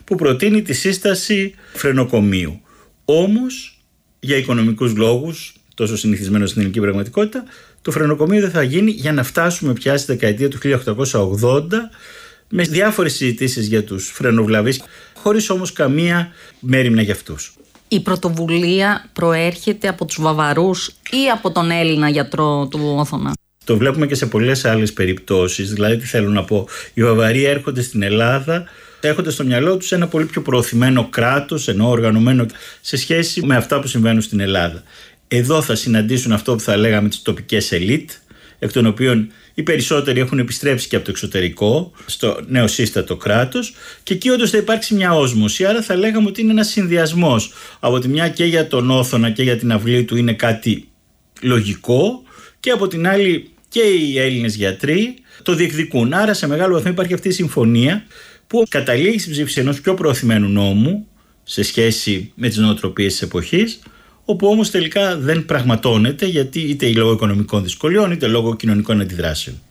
που προτείνει τη σύσταση φρενοκομείου. Όμως, για οικονομικούς λόγους, τόσο συνηθισμένο στην ελληνική πραγματικότητα, το φρενοκομείο δεν θα γίνει για να φτάσουμε πια στη δεκαετία του 1880 με διάφορες συζητήσεις για τους φρενοβλαβείς, χωρίς όμως καμία μέριμνα για αυτούς. Η πρωτοβουλία προέρχεται από τους Βαβαρούς ή από τον Έλληνα γιατρό του Όθωνα? Το βλέπουμε και σε πολλές άλλες περιπτώσεις. Δηλαδή, τι θέλω να πω, οι Βαβαροί έρχονται στην Ελλάδα έχοντας στο μυαλό τους ένα πολύ πιο προωθημένο κράτος, ενώ οργανωμένο σε σχέση με αυτά που συμβαίνουν στην Ελλάδα. Εδώ θα συναντήσουν αυτό που θα λέγαμε τις τοπικές ελίτ, εκ των οποίων οι περισσότεροι έχουν επιστρέψει και από το εξωτερικό στο νεοσύστατο κράτος, και εκεί όντως θα υπάρξει μια όσμωση. Άρα θα λέγαμε ότι είναι ένας συνδυασμός. Από τη μια και για τον Όθωνα και για την αυλή του είναι κάτι λογικό, και από την άλλη και οι Έλληνες γιατροί το διεκδικούν. Άρα σε μεγάλο βαθμό υπάρχει αυτή η συμφωνία που καταλήγει στην ψήφιση ενός πιο προωθημένου νόμου σε σχέση με τις νοοτροπίες της εποχής, όπου όμως τελικά δεν πραγματώνεται, γιατί είτε λόγω οικονομικών δυσκολιών είτε λόγω κοινωνικών αντιδράσεων.